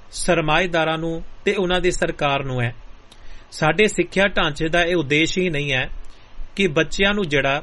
ਸਰਮਾਏਦਾਰਾਂ ਨੂੰ ਤੇ ਉਹਨਾਂ ਦੀ ਸਰਕਾਰ ਨੂੰ ਹੈ। ਸਾਡੇ ਸਿੱਖਿਆ ਢਾਂਚੇ ਦਾ ਇਹ ਉਦੇਸ਼ ਹੀ ਨਹੀਂ ਹੈ ਕਿ ਬੱਚਿਆਂ ਨੂੰ ਜਿਹੜਾ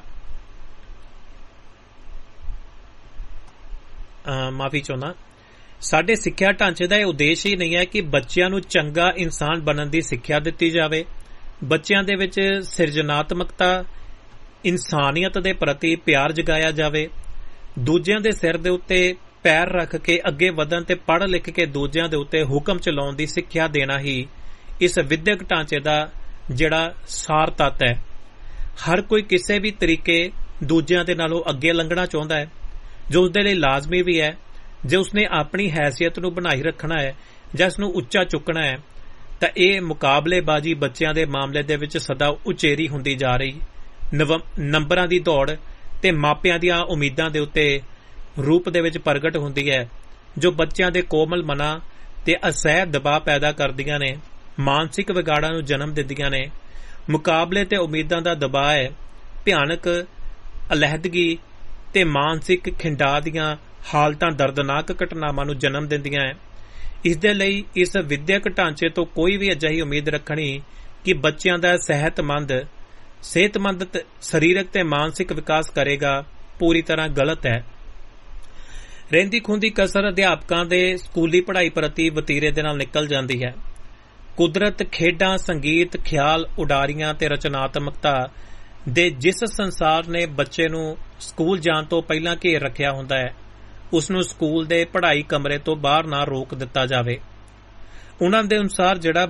ਸਾਡੇ ਸਿੱਖਿਆ ਢਾਂਚੇ ਦਾ ਇਹ ਉਦੇਸ਼ ਹੀ ਨਹੀਂ ਹੈ ਕਿ ਬੱਚਿਆਂ ਨੂੰ ਚੰਗਾ ਇਨਸਾਨ ਬਣਨ ਦੀ ਸਿੱਖਿਆ ਦਿੱਤੀ ਜਾਵੇ। ਬੱਚਿਆਂ ਦੇ ਵਿੱਚ ਸਿਰਜਣਾਤਮਕਤਾ, ਇਨਸਾਨੀਅਤ ਦੇ ਪ੍ਰਤੀ ਪਿਆਰ ਜਗਾਇਆ ਜਾਵੇ, ਦੂਜਿਆਂ ਦੇ ਸਿਰ ਦੇ ਉੱਤੇ ਪੈਰ ਰੱਖ ਕੇ ਅੱਗੇ ਵਧਣ ਤੇ ਪੜ੍ਹ ਲਿਖ ਕੇ ਦੂਜਿਆਂ ਦੇ ਉੱਤੇ ਹੁਕਮ ਚਲਾਉਣ ਦੀ ਸਿੱਖਿਆ ਦੇਣਾ ਹੀ ਇਸ ਵਿਦਿਅਕ ਢਾਂਚੇ ਦਾ ਜਿਹੜਾ ਸਾਰ ਤੱਤ ਹੈ। ਹਰ ਕੋਈ ਕਿਸੇ ਵੀ ਤਰੀਕੇ ਦੂਜਿਆਂ ਦੇ ਨਾਲੋਂ ਅੱਗੇ ਲੰਘਣਾ ਚਾਹੁੰਦਾ ਹੈ, ਜੋ ਉਸਦੇ ਲਈ ਲਾਜ਼ਮੀ ਵੀ ਹੈ। ਜੇ ਉਸਨੇ ਆਪਣੀ ਹੈਸੀਅਤ ਨੂੰ ਬਣਾਈ ਰੱਖਣਾ ਹੈ ਜਾਂ ਇਸ ਨੂੰ ਉੱਚਾ ਚੁੱਕਣਾ ਹੈ ਤਾਂ ਇਹ ਮੁਕਾਬਲੇਬਾਜ਼ੀ ਬੱਚਿਆਂ ਦੇ ਮਾਮਲੇ ਦੇ ਵਿੱਚ ਸਦਾ ਉਚੇਰੀ ਹੁੰਦੀ ਜਾ ਰਹੀ। ਨੰਬਰਾਂ ਦੀ ਦੌੜ ਤੇ ਮਾਪਿਆਂ ਦੀਆਂ ਉਮੀਦਾਂ ਦੇ ਉੱਤੇ ਰੂਪ ਦੇ ਵਿੱਚ ਪ੍ਰਗਟ ਹੁੰਦੀ ਹੈ, ਜੋ ਬੱਚਿਆਂ ਦੇ ਕੋਮਲ ਮਨਾਂ ਤੇ ਅਸਹਿ ਦਬਾਅ ਪੈਦਾ ਕਰਦੀਆਂ ਨੇ, ਮਾਨਸਿਕ ਵਿਗਾੜਾਂ ਨੂੰ ਜਨਮ ਦਿੰਦੀਆਂ ਨੇ। ਮੁਕਾਬਲੇ ਤੇ ਉਮੀਦਾਂ ਦਾ ਦਬਾਅ ਹੈ ਭਿਆਨਕ ਅਲਹਿਦਗੀ ਤੇ ਮਾਨਸਿਕ ਖਿੰਡਾਅ ਦੀਆਂ ਹਾਲਤਾਂ ਦਰਦਨਾਕ ਘਟਨਾਵਾਂ ਨੂੰ ਜਨਮ ਦਿੰਦੀਆਂ ਹੈ। ਇਸ ਦੇ ਲਈ ਇਸ ਵਿਦਿਅਕ ਢਾਂਚੇ ਤੋਂ ਕੋਈ ਵੀ ਅਜਿਹੀ ਉਮੀਦ ਰੱਖਣੀ ਕਿ ਬੱਚਿਆਂ ਦਾ ਸਿਹਤਮੰਦ ਸਰੀਰਕ ਤੇ ਮਾਨਸਿਕ ਵਿਕਾਸ ਕਰੇਗਾ ਪੂਰੀ ਤਰ੍ਹਾਂ ਗਲਤ ਹੈ। ਰਹਿੰਦੀ ਖੂੰਹਦੀ ਕਸਰ ਅਧਿਆਪਕਾਂ ਦੇ ਸਕੂਲੀ ਪੜ੍ਹਾਈ ਪ੍ਰਤੀ ਵਤੀਰੇ ਦੇ ਨਾਲ ਨਿਕਲ ਜਾਂਦੀ ਹੈ। ਕੁਦਰਤ, ਖੇਡਾਂ, ਸੰਗੀਤ, ਖਿਆਲ, ਉਡਾਰੀਆਂ ਤੇ ਰਚਨਾਤਮਕਤਾ ਦੇ ਜਿਸ ਸੰਸਾਰ ਨੇ ਬੱਚੇ ਨੂੰ ਸਕੂਲ ਜਾਣ ਤੋਂ ਪਹਿਲਾਂ ਘੇਰ ਰੱਖਿਆ ਹੁੰਦਾ ਹੈ, ਉਸ ਨੂੰ ਸਕੂਲ ਦੇ ਪੜ੍ਹਾਈ ਕਮਰੇ ਤੋਂ ਬਾਹਰ ਨਾ ਰੋਕ ਦਿੱਤਾ ਜਾਵੇ। ਉਹਨਾਂ ਦੇ ਅਨੁਸਾਰ ਜਿਹੜਾ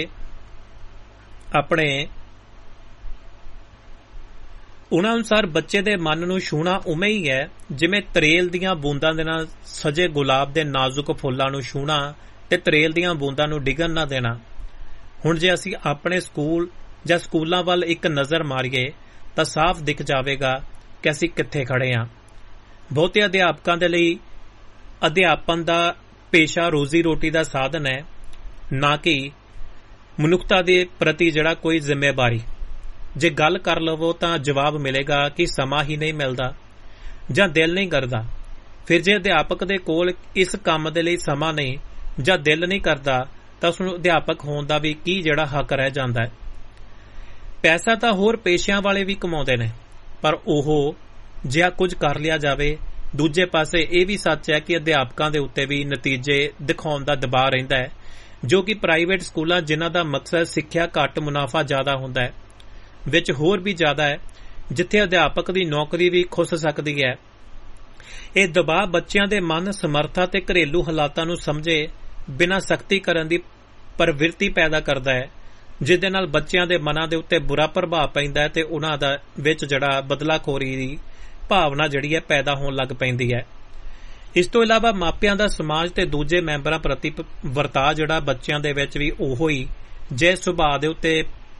ਬੱਚੇ ਦੇ ਮਨ ਨੂੰ ਛੂਹਣਾ ਉਵੇਂ ਹੀ ਹੈ ਜਿਵੇਂ ਤਰੇਲ ਦੀਆਂ ਬੂੰਦਾਂ ਦੇ ਨਾਲ ਸਜੇ ਗੁਲਾਬ ਦੇ ਨਾਜ਼ੁਕ ਫੁੱਲਾਂ ਨੂੰ ਛੂਹਣਾ ਤੇ ਤਰੇਲ ਦੀਆਂ ਬੂੰਦਾਂ ਨੂੰ ਡਿੱਗਣ ਨਾ ਦੇਣਾ। ਹੁਣ ਜੇ ਅਸੀਂ ਆਪਣੇ ਸਕੂਲ ਜਾਂ ਸਕੂਲਾਂ ਵੱਲ ਇੱਕ ਨਜ਼ਰ ਮਾਰੀਏ ਤਾਂ ਸਾਫ਼ ਦਿਖ ਜਾਵੇਗਾ ਕਿ ਅਸੀਂ ਕਿੱਥੇ ਖੜੇ ਹਾਂ। ਬਹੁਤੇ ਅਧਿਆਪਕਾਂ ਦੇ ਲਈ ਅਧਿਆਪਨ ਦਾ ਪੇਸ਼ਾ ਰੋਜ਼ੀ ਰੋਟੀ ਦਾ ਸਾਧਨ ਹੈ, ਨਾ ਕਿ ਮਨੁੱਖਤਾ ਦੇ ਪ੍ਰਤੀ ਜਿਹੜਾ ਕੋਈ ਜ਼ਿੰਮੇਵਾਰੀ। ਜੇ ਗੱਲ ਕਰ ਲਵੋ ਤਾਂ ਜਵਾਬ ਮਿਲੇਗਾ ਕਿ ਸਮਾਂ ਹੀ ਨਹੀਂ ਮਿਲਦਾ ਜਾਂ ਦਿਲ ਨਹੀਂ ਕਰਦਾ। ਫਿਰ ਜੇ ਅਧਿਆਪਕ ਦੇ ਕੋਲ ਇਸ ਕੰਮ ਦੇ ਲਈ ਸਮਾਂ ਨਹੀਂ ਜਾਂ ਦਿਲ ਨਹੀਂ ਕਰਦਾ ਤਾਂ ਉਸ ਨੂੰ ਅਧਿਆਪਕ ਹੋਣ ਦਾ ਵੀ ਕੀ ਜਿਹੜਾ ਹੱਕ ਰਹਿ ਜਾਂਦਾ ਹੈ। ਪੈਸਾ ਤਾਂ ਹੋਰ ਪੇਸ਼ਿਆਂ ਵਾਲੇ ਵੀ ਕਮਾਉਂਦੇ ਨੇ, ਪਰ ਉਹ ਜਿਹਾ ਕੁਝ ਕਰ ਲਿਆ ਜਾਵੇ। ਦੂਜੇ ਪਾਸੇ ਇਹ ਵੀ ਸੱਚ ਹੈ ਕਿ ਅਧਿਆਪਕਾਂ ਦੇ ਉੱਤੇ ਵੀ ਨਤੀਜੇ ਦਿਖਾਉਣ ਦਾ ਦਬਾਅ ਰਹਿੰਦਾ ਹੈ, ਜੋ ਕਿ ਪ੍ਰਾਈਵੇਟ ਸਕੂਲਾਂ ਜਿਨ੍ਹਾਂ ਦਾ ਮਕਸਦ ਸਿੱਖਿਆ ਘੱਟ ਮੁਨਾਫਾ ਜ਼ਿਆਦਾ ਹੁੰਦਾ ਹੈ ਵਿੱਚ ਹੋਰ ਵੀ ਜ਼ਿਆਦਾ ਹੈ, ਜਿੱਥੇ ਅਧਿਆਪਕ ਦੀ ਨੌਕਰੀ ਵੀ ਖੁੱਸ ਸਕਦੀ ਹੈ। ਇਹ ਦਬਾਅ ਬੱਚਿਆਂ ਦੇ ਮਨ, ਸਮਰੱਥਾ ਤੇ ਘਰੇਲੂ ਹਾਲਾਤਾਂ ਨੂੰ ਸਮਝੇ ਬਿਨਾਂ ਸਖਤੀ ਕਰਨ ਦੀ ਪ੍ਰਵਿਰਤੀ ਪੈਦਾ ਕਰਦਾ ਹੈ, ਜਿਸ ਦੇ ਨਾਲ ਬੱਚਿਆਂ ਦੇ ਮਨਾਂ ਦੇ ਉੱਤੇ ਬੁਰਾ ਪ੍ਰਭਾਵ ਪੈਂਦਾ ਹੈ ਤੇ ਉਹਨਾਂ ਦਾ ਵਿੱਚ ਜਿਹੜਾ ਬਦਲਾਖੋਰੀ ਦੀ ਭਾਵਨਾ ਜਿਹੜੀ ਹੈ ਪੈਦਾ ਹੋਣ ਲੱਗ ਪੈਂਦੀ ਹੈ। ਇਸ ਤੋਂ ਇਲਾਵਾ ਮਾਪਿਆਂ ਦਾ ਸਮਾਜ ਤੇ ਦੂਜੇ ਮੈਂਬਰਾਂ ਪ੍ਰਤੀ ਵਰਤਾਅ ਜਿਹੜਾ ਬੱਚਿਆਂ ਦੇ ਵਿੱਚ ਵੀ ਉਹੋ ਹੀ ਜੇ ਸੁਭਾਅ ਦੇ ਉੱਤੇ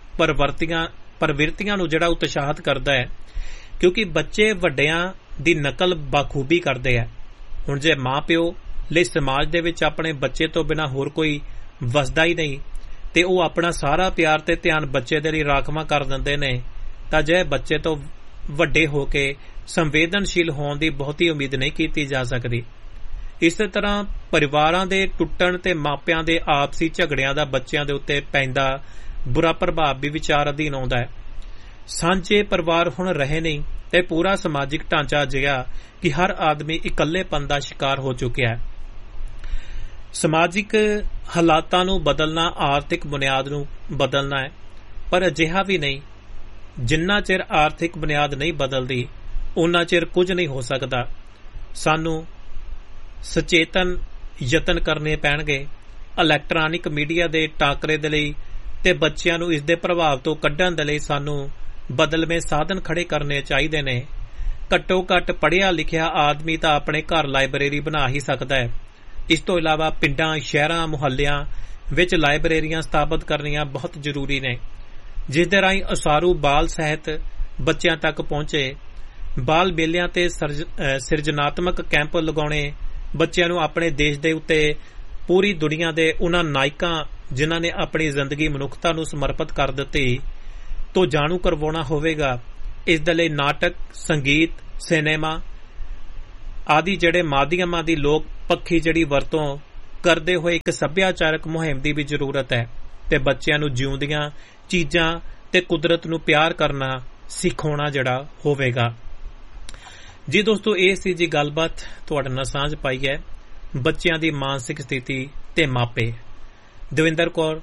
ਪ੍ਰਵਿਰਤੀਆਂ ਨੂੰ ਜਿਹੜਾ ਉਤਸ਼ਾਹਿਤ ਕਰਦਾ ਹੈ, ਕਿਉਂਕਿ ਬੱਚੇ ਵੱਡਿਆਂ ਦੀ ਨਕਲ ਬਾਖੂਬੀ ਕਰਦੇ ਹੈ। ਹੁਣ ਜੇ ਮਾਂ ਪਿਓ ਲਈ ਸਮਾਜ ਦੇ ਵਿੱਚ ਆਪਣੇ ਬੱਚੇ ਤੋਂ ਬਿਨਾਂ ਹੋਰ ਕੋਈ ਵਸਦਾ ਹੀ ਨਹੀਂ ਤੇ ਉਹ ਆਪਣਾ ਸਾਰਾ ਪਿਆਰ ਤੇ ਧਿਆਨ ਬੱਚੇ ਦੇ ਲਈ ਰਾਖਵਾਂ ਕਰ ਦਿੰਦੇ ਨੇ, ਤਾਂ ਜੇ ਬੱਚੇ ਤੋਂ ਵੱਡੇ ਹੋ ਕੇ ਸੰਵੇਦਨਸ਼ੀਲ ਹੋਣ ਦੀ ਬਹੁਤੀ ਉਮੀਦ ਨਹੀਂ ਕੀਤੀ ਜਾ ਸਕਦੀ। ਇਸੇ ਤਰ੍ਹਾਂ ਪਰਿਵਾਰਾਂ ਦੇ ਟੁੱਟਣ ਤੇ ਮਾਪਿਆਂ ਦੇ ਆਪਸੀ ਝਗੜਿਆਂ ਦਾ ਬੱਚਿਆਂ ਦੇ ਉੱਤੇ ਪੈਂਦਾ ਬੁਰਾ ਪ੍ਰਭਾਵ ਵੀ ਵਿਚਾਰ ਅਧੀਨ ਆਉਂਦਾ ਹੈ। ਸਾਂਝੇ ਪਰਿਵਾਰ ਹੁਣ ਰਹੇ ਨਹੀਂ ਤੇ ਪੂਰਾ ਸਮਾਜਿਕ ਢਾਂਚਾ ਅਜਿਹਾ ਕਿ ਹਰ ਆਦਮੀ ਇਕੱਲੇਪਨ ਦਾ ਸ਼ਿਕਾਰ ਹੋ ਚੁੱਕਿਆ ਹੈ। ਸਮਾਜਿਕ ਹਾਲਾਤਾਂ ਨੂੰ ਬਦਲਣਾ ਆਰਥਿਕ ਬੁਨਿਆਦ ਨੂੰ ਬਦਲਣਾ ਹੈ, ਪਰ ਅਜਿਹਾ ਵੀ ਨਹੀਂ। ਜਿੰਨਾ ਚਿਰ ਆਰਥਿਕ ਬੁਨਿਆਦ ਨਹੀਂ ਬਦਲਦੀ ਉਨਾ ਚਿਰ ਕੁਝ ਨਹੀਂ ਹੋ ਸਕਦਾ। ਸਾਨੂੰ ਸੁਚੇਤਨ ਯਤਨ ਕਰਨੇ ਪੈਣਗੇ ਇਲੈਕਟ੍ਰਾਨਿਕ ਮੀਡੀਆ ਦੇ ਟਾਕਰੇ ਦੇ ਲਈ ਤੇ ਬੱਚਿਆਂ ਨੂੰ ਇਸ ਦੇ ਪ੍ਰਭਾਵ ਤੋਂ ਕੱਢਣ ਦੇ ਲਈ ਸਾਨੂੰ ਬਦਲਵੇਂ ਸਾਧਨ ਖੜੇ ਕਰਨੇ ਚਾਹੀਦੇ ਨੇ। ਘੱਟੋ ਘੱਟ ਪੜ੍ਹਿਆ ਲਿਖਿਆ ਆਦਮੀ ਤਾਂ ਆਪਣੇ ਘਰ ਲਾਇਬ੍ਰੇਰੀ ਬਣਾ ਹੀ ਸਕਦਾ ਹੈ। ਇਸ ਤੋਂ ਇਲਾਵਾ ਪਿੰਡਾਂ, ਸ਼ਹਿਰਾਂ, ਮੁਹੱਲਿਆਂ ਵਿੱਚ ਲਾਇਬ੍ਰੇਰੀਆਂ ਸਥਾਪਿਤ ਕਰਨੀਆਂ ਬਹੁਤ ਜ਼ਰੂਰੀ ਨੇ, ਜਿਸ ਦੇ ਰਾਹੀਂ ਉਸਾਰੂ ਬਾਲ ਸਾਹਿਤ ਬੱਚਿਆਂ ਤੱਕ ਪਹੁੰਚੇ। ਬਾਲ ਮੇਲਿਆਂ ਤੇ ਸਿਰਜਣਾਤਮਕ ਕੈਂਪ ਲਗਾਉਣੇ, ਬੱਚਿਆਂ ਨੂੰ ਆਪਣੇ ਦੇਸ਼ ਦੇ ਉੱਤੇ ਪੂਰੀ ਦੁਨੀਆ ਦੇ ਉਹਨਾਂ ਨਾਇਕਾਂ ਜਿਨ੍ਹਾਂ ਨੇ ਆਪਣੀ ਜ਼ਿੰਦਗੀ ਮਨੁੱਖਤਾ ਨੂੰ ਸਮਰਪਿਤ ਕਰ ਦਿੱਤੀ ਤੋਂ ਜਾਣੂ ਕਰਵਾਉਣਾ ਹੋਵੇਗਾ। ਇਸ ਦੇ ਲਈ ਨਾਟਕ, ਸੰਗੀਤ, ਸਿਨੇਮਾ ਆਦਿ ਜਿਹੜੇ ਮਾਧਿਅਮਾਂ ਦੀ ਲੋਕ ਪੱਖੀ ਜਿਹੜੀ ਵਰਤੋਂ ਕਰਦੇ ਹੋਏ ਇੱਕ ਸੱਭਿਆਚਾਰਕ ਮੁਹਿੰਮ ਦੀ ਵੀ ਜ਼ਰੂਰਤ ਹੈ ਤੇ ਬੱਚਿਆਂ ਨੂੰ ਜਿਉਂਦੀਆਂ ਚੀਜ਼ਾਂ ਤੇ ਕੁਦਰਤ ਨੂੰ ਪਿਆਰ ਕਰਨਾ ਸਿਖਾਉਣਾ ਜਿਹੜਾ ਹੋਵੇਗਾ। ਜੀ ਦੋਸਤੋ, ਇਹ ਸੀ ਜੀ ਗੱਲਬਾਤ ਤੁਹਾਡੇ ਨਾਲ ਸਾਂਝ ਪਾਈ ਹੈ ਬੱਚਿਆਂ ਦੀ ਮਾਨਸਿਕ ਸਥਿਤੀ ਤੇ ਮਾਪੇ। ਦਵਿੰਦਰ ਕੌਰ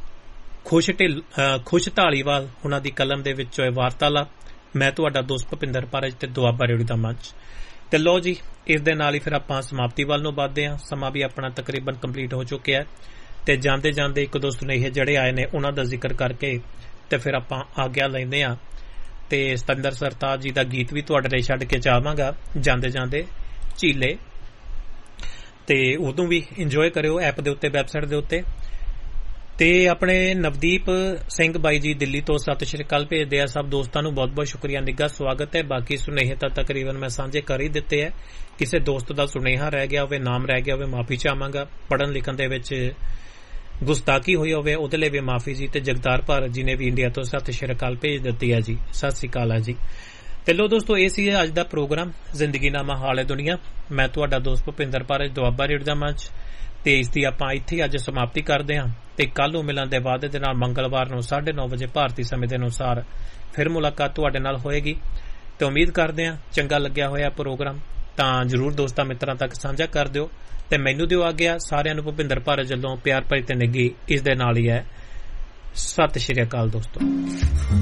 ਖੁਸ਼ ਢਾਲੀਵਾਲ ਉਹਨਾਂ ਦੀ ਕਲਮ ਦੇ ਵਿੱਚੋਂ ਇਹ ਵਾਰਤਾਲਾਪ। ਮੈਂ ਤੁਹਾਡਾ ਦੋਸਤ ਭੁਪਿੰਦਰ ਪਾਰਜ ਤੇ ਦੁਆਬਾ ਰੇਡੀਓ ਦਾ ਮੰਚ। ਤੇ ਲਓ ਜੀ, ਇਸ ਦੇ ਨਾਲ ਹੀ ਫਿਰ ਆਪਾਂ ਸਮਾਪਤੀ ਵੱਲ ਨੂੰ ਵੱਧਦੇ ਹਾਂ। ਸਮਾਂ ਵੀ ਆਪਣਾ ਤਕਰੀਬਨ ਕੰਪਲੀਟ ਹੋ ਚੁੱਕਿਆ ਤੇ ਜਾਂਦੇ ਜਾਂਦੇ ਇੱਕ ਦੋ ਸੁਨੇਹੇ ਜਿਹੜੇ ਆਏ ਨੇ ਉਹਨਾਂ ਦਾ ਜ਼ਿਕਰ ਕਰਕੇ ਤੇ ਫਿਰ ਆਪਾਂ ਆਗਿਆ ਲੈਂਦੇ ਹਾਂ। ਤੇ ਸਤਿੰਦਰ ਸਰਤਾਜ ਜੀ ਦਾ ਗੀਤ ਵੀ ਤੁਹਾਡੇ ਲਈ ਛੱਡ ਕੇ ਚਾਹਾਂਗਾ, ਜਾਂਦੇ ਜਾਂਦੇ ਝੀਲੇ, ਤੇ ਉਦੋਂ ਵੀ ਇੰਜੋਏ ਕਰਿਓ ਐਪ ਦੇ ਉੱਤੇ, ਵੈਬਸਾਈਟ ਦੇ ਉੱਤੇ। ਤੇ ਆਪਣੇ ਨਵਦੀਪ ਸਿੰਘ ਬਾਈ ਜੀ ਦਿੱਲੀ ਤੋਂ ਸਤਿ ਸ਼੍ਰੀ ਅਕਾਲ ਭੇਜਦੇ ਆ। ਸਭ ਦੋਸਤਾਂ ਨੂੰ ਬਹੁਤ ਬਹੁਤ ਸ਼ੁਕਰੀਆ, ਨਿੱਘਾ ਸਵਾਗਤ ਹੈ। ਬਾਕੀ ਸੁਨੇਹੇ ਤਾਂ ਤਕਰੀਬਨ ਮੈਂ ਸਾਂਝੇ ਕਰ ਹੀ ਦਿੱਤੇ ਹੈ। ਕਿਸੇ ਦੋਸਤ ਦਾ ਸੁਨੇਹਾ ਰਹਿ ਗਿਆ ਹੋਵੇ, ਨਾਮ ਰਹਿ ਗਿਆ ਹੋਵੇ, ਮਾਫੀ ਚਾਹਾਂਗਾ। ਪੜ੍ਹਨ ਲਿਖਣ ਦੇ ਵਿੱਚ ਗੁਸਤਾਖੀ ਹੋਈ ਹੋਵੇ ਉਹਦੇ ਲਈ ਵੀ ਮਾਫੀ ਜੀ। ਤੇ ਜਗਤਾਰ ਭਾਰਤ ਜੀ ਨੇ ਵੀ ਇੰਡੀਆ ਤੋਂ ਸਤਿ ਸ਼੍ਰੀ ਅਕਾਲ ਭੇਜ ਦਿੱਤੀ ਹੈ ਜੀ, ਸਤਿ ਸ਼੍ਰੀ ਅਕਾਲ ਹੈ ਜੀ। ਤੇ ਲੋ ਦੋਸਤੋ, ਇਹ ਸੀ ਅੱਜ ਦਾ ਪ੍ਰੋਗਰਾਮ ਜ਼ਿੰਦਗੀਨਾਮਾ ਹਾਲ ਦੁਨੀਆ। ਮੈਂ ਤੁਹਾਡਾ ਦੋਸਤ ਭੁਪਿੰਦਰ ਪਾਰਜ, ਦੁਆਬਾ ਰੇਡੀਓ ਦਾ ਮੰਚ। ਤੇ ਇਸ ਦੀ ਆਪਾਂ ਇੱਥੇ ਅੱਜ ਸਮਾਪਤੀ ਕਰਦੇ ਹਾਂ ਤੇ ਕੱਲ ਨੂੰ ਮਿਲਣ ਦੇ ਵਾਅਦੇ ਦੇ ਨਾਲ ਮੰਗਲਵਾਰ ਨੂੰ 9:30 ਵਜੇ ਭਾਰਤੀ ਸਮੇਂ ਦੇ ਅਨੁਸਾਰ ਫਿਰ ਮੁਲਾਕਾਤ ਤੁਹਾਡੇ ਨਾਲ ਹੋਏਗੀ। ਤੇ ਉਮੀਦ ਕਰਦੇ ਹਾਂ ਚੰਗਾ ਲੱਗਿਆ ਹੋਇਆ ਪ੍ਰੋਗਰਾਮ ਤਾਂ ਜ਼ਰੂਰ ਦੋਸਤਾਂ ਮਿੱਤਰਾਂ ਤੱਕ ਸਾਂਝਾ ਕਰ ਦਿਓ ਤੇ ਮੈਨੂੰ ਦਿਓ ਆਗਿਆ। ਸਾਰਿਆਂ ਨੂੰ ਭੁਪਿੰਦਰ ਭਾਰਤ ਵੱਲੋਂ ਪਿਆਰ ਭਰੀ ਤੇ ਨਿੱਘੀ ਇਸ ਦੇ ਨਾਲ ਹੀ ਹੈ ਸਤਿ ਸ਼੍ਰੀ ਅਕਾਲ ਦੋਸਤੋ।